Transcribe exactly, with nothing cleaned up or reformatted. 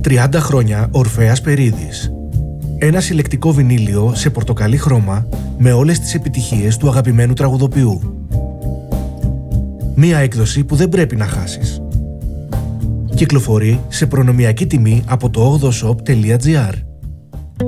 τριάντα χρόνια Ορφέας Περίδης. Ένα συλλεκτικό βινίλιο σε πορτοκαλί χρώμα με όλες τις επιτυχίες του αγαπημένου τραγουδοποιού. Μία έκδοση που δεν πρέπει να χάσεις. Κυκλοφορεί σε προνομιακή τιμή από το ογδοσοπ τελεία τζι άρ.